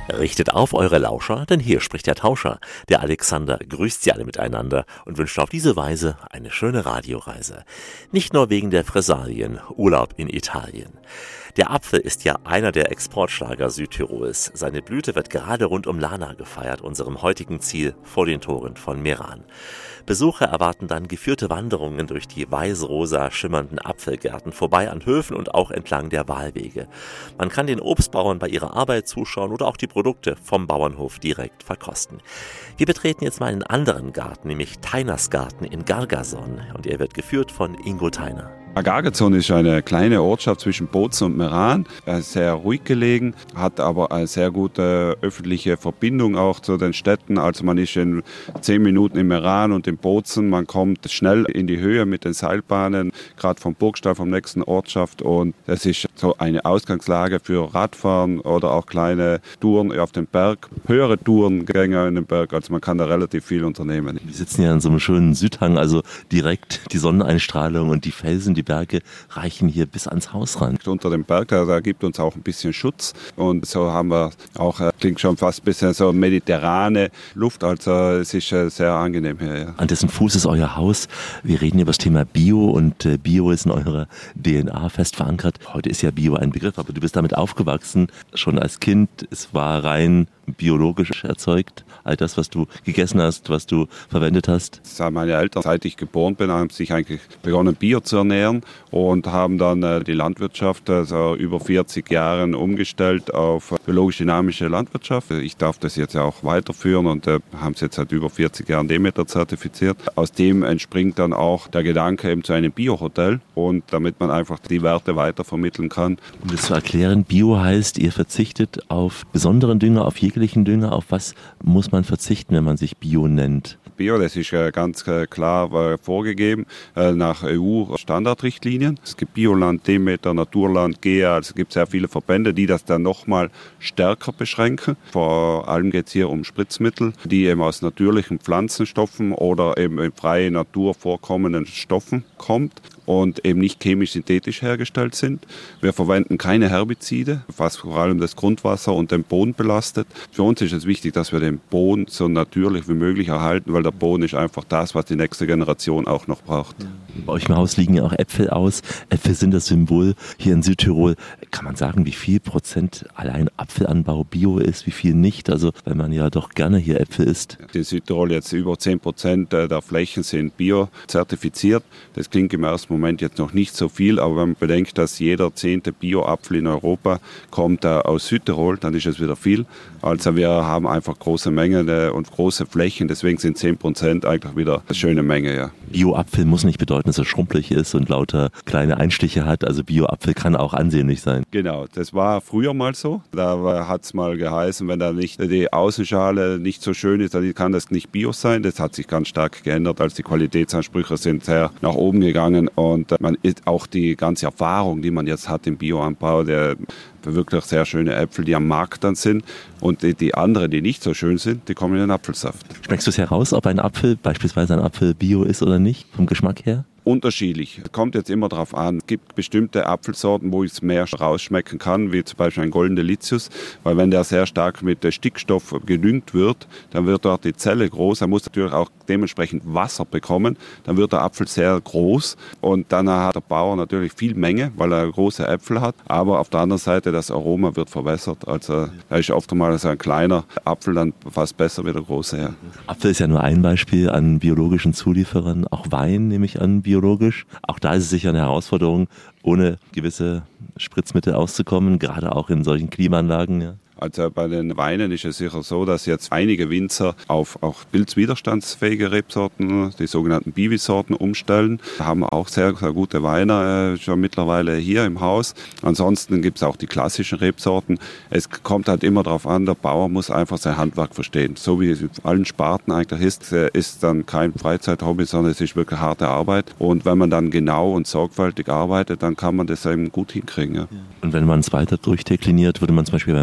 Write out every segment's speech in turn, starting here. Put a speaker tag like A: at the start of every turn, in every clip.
A: Richtet auf eure Lauscher, denn hier spricht der Tauscher. Der Alexander grüßt sie alle miteinander und wünscht auf diese Weise eine schöne Radioreise. Nicht nur wegen der Fressalien, Urlaub in Italien. Der Apfel ist ja einer der Exportschlager Südtirols. Seine Blüte wird gerade rund um Lana gefeiert, unserem heutigen Ziel vor den Toren von Meran. Besucher erwarten dann geführte Wanderungen durch die weiß-rosa schimmernden Apfelgärten, vorbei an Höfen und auch entlang der Wahlwege. Man kann den Obstbauern bei ihrer Arbeit zuschauen oder auch die Produkte vom Bauernhof direkt verkosten. Wir betreten jetzt mal einen anderen Garten, nämlich Teiners Garten in Gargason, und er wird geführt von Ingo Teiner.
B: Gargason ist eine kleine Ortschaft zwischen Bozen und Meran, sehr ruhig gelegen, hat aber eine sehr gute öffentliche Verbindung auch zu den Städten. Also man ist in 10 Minuten in Meran und in Bozen, man kommt schnell in die Höhe mit den Seilbahnen, gerade vom Burgstall, vom nächsten Ortschaft, und das ist so eine Ausgangslage für Radfahren oder auch kleine Touren auf den Berg, höhere Tourengänge in den Berg, also man kann da relativ viel unternehmen.
A: Wir sitzen ja an so einem schönen Südhang, also direkt die Sonneneinstrahlung und die Felsen, die Berge reichen hier bis ans Haus ran.
B: Unter dem Berg, da gibt uns auch ein bisschen Schutz, und so haben wir auch, klingt schon fast ein bisschen so mediterrane Luft, also es ist sehr angenehm hier. Ja.
A: An dessen Fuß ist euer Haus. Wir reden über das Thema Bio, und Bio ist in eurer DNA fest verankert. Heute ist ja Bio ein Begriff, aber du bist damit aufgewachsen, schon als Kind. Es war rein biologisch erzeugt, all das, was du gegessen hast, was du verwendet hast?
B: Meine Eltern, seit ich geboren bin, haben sich eigentlich begonnen, Bio zu ernähren und haben dann die Landwirtschaft also über 40 Jahren umgestellt auf biologisch-dynamische Landwirtschaft. Ich darf das jetzt ja auch weiterführen und haben es jetzt seit über 40 Jahren Demeter zertifiziert. Aus dem entspringt dann auch der Gedanke eben zu einem Bio-Hotel, und damit man einfach die Werte weitervermitteln kann.
A: Um das zu erklären, Bio heißt, ihr verzichtet auf besonderen Dünger, auf jeglichen Dünger. Auf was muss man verzichten, wenn man sich Bio nennt?
B: Bio, das ist ganz klar vorgegeben nach EU-Standardrichtlinien. Es gibt Bioland, Demeter, Naturland, GEA, also es gibt sehr viele Verbände, die das dann nochmal stärker beschränken. Vor allem geht es hier um Spritzmittel, die eben aus natürlichen Pflanzenstoffen oder eben in freier Natur vorkommenden Stoffen kommt und eben nicht chemisch-synthetisch hergestellt sind. Wir verwenden keine Herbizide, was vor allem das Grundwasser und den Boden belastet. Für uns ist es wichtig, dass wir den Boden so natürlich wie möglich erhalten, weil der Boden ist einfach das, was die nächste Generation auch noch braucht.
A: Bei euch im Haus liegen ja auch Äpfel aus. Äpfel sind das Symbol hier in Südtirol. Kann man sagen, wie viel Prozent allein Apfelanbau Bio ist, wie viel nicht? Also, weil man ja doch gerne hier Äpfel isst.
B: In Südtirol jetzt über 10% der Flächen sind bio-zertifiziert. Das klingt im ersten Moment jetzt noch nicht so viel, aber wenn man bedenkt, dass jeder 10. Bio-Apfel in Europa kommt aus Südtirol, dann ist es wieder viel. Also wir haben einfach große Mengen und große Flächen, deswegen sind 10% eigentlich wieder eine schöne Menge. Ja.
A: Bio-Apfel muss nicht bedeuten, dass er schrumpelig ist und lauter kleine Einstiche hat. Also Bio-Apfel kann auch ansehnlich sein.
B: Genau, das war früher mal so. Da hat es mal geheißen, wenn da nicht die Außenschale nicht so schön ist, dann kann das nicht Bio sein. Das hat sich ganz stark geändert, als die Qualitätsansprüche sind sehr nach oben gegangen, und man ist auch die ganze Erfahrung, die man jetzt hat im Bioanbau, der wirklich sehr schöne Äpfel, die am Markt dann sind, und die anderen, die nicht so schön sind, die kommen in den Apfelsaft.
A: Schmeckst du es heraus, ob ein Apfel, beispielsweise ein Apfel Bio ist oder nicht, vom Geschmack her?
B: Unterschiedlich. Kommt jetzt immer darauf an. Es gibt bestimmte Apfelsorten, wo ich es mehr rausschmecken kann, wie zum Beispiel ein Golden Delicious, weil wenn der sehr stark mit Stickstoff gedüngt wird, dann wird dort die Zelle groß. Er muss natürlich auch dementsprechend Wasser bekommen. Dann wird der Apfel sehr groß, und dann hat der Bauer natürlich viel Menge, weil er große Äpfel hat. Aber auf der anderen Seite, das Aroma wird verwässert. Also da ist oft einmal so ein kleiner Apfel dann fast besser wie der große. Ja.
A: Apfel ist ja nur ein Beispiel an biologischen Zulieferern. Auch Wein nehme ich an, biologisch. Auch da ist es sicher eine Herausforderung, ohne gewisse Spritzmittel auszukommen, gerade auch in solchen Klimaanlagen. Ja.
B: Also bei den Weinen ist es sicher so, dass jetzt einige Winzer auf auch pilzwiderstandsfähige Rebsorten, die sogenannten Biwi-Sorten, umstellen. Da haben wir auch sehr, sehr gute Weine schon mittlerweile hier im Haus. Ansonsten gibt es auch die klassischen Rebsorten. Es kommt halt immer darauf an, der Bauer muss einfach sein Handwerk verstehen. So wie es in allen Sparten eigentlich ist dann kein Freizeithobby, sondern es ist wirklich harte Arbeit. Und wenn man dann genau und sorgfältig arbeitet, dann kann man das eben gut hinkriegen. Ja.
A: Und wenn man es weiter durchdekliniert, würde man zum Beispiel beim Fischlein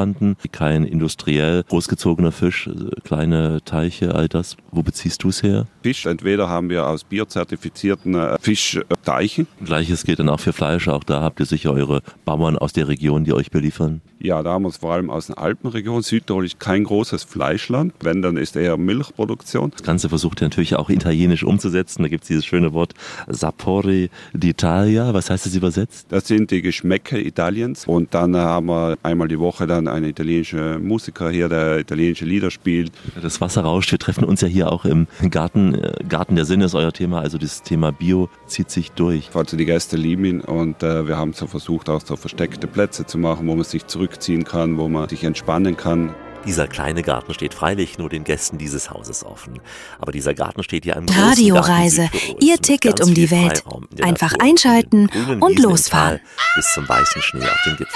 A: Niederlanden, kein industriell großgezogener Fisch, kleine Teiche, all das. Wo beziehst du es her?
B: Fisch, entweder haben wir aus biozertifizierten Fischteichen.
A: Gleiches gilt dann auch für Fleisch, auch da habt ihr sicher eure Bauern aus der Region, die euch beliefern.
B: Ja, da haben wir es vor allem aus der Alpenregion. Südtirol ist kein großes Fleischland, wenn, dann ist eher Milchproduktion.
A: Das Ganze versucht ihr natürlich auch italienisch umzusetzen. Da gibt es dieses schöne Wort Sapori d'Italia. Was heißt das übersetzt?
B: Das sind die Geschmäcke Italiens. Und dann haben wir einmal die Woche dann einen italienischen Musiker hier, der italienische Lieder spielt.
A: Das Wasser rauscht. Wir treffen uns ja hier auch im Garten. Garten der Sinne ist euer Thema. Also das Thema Bio zieht sich durch.
B: Also die Gäste lieben ihn und wir haben so versucht, auch so versteckte Plätze zu machen, wo man sich zurückziehen kann, wo man sich entspannen kann.
A: Dieser kleine Garten steht freilich nur den Gästen dieses Hauses offen. Aber dieser Garten steht ja im großen
C: Radioreise, Ihr Ticket um die Welt. Einfach einschalten und losfahren.
A: Bis zum weißen Schnee auf den Gipfeln.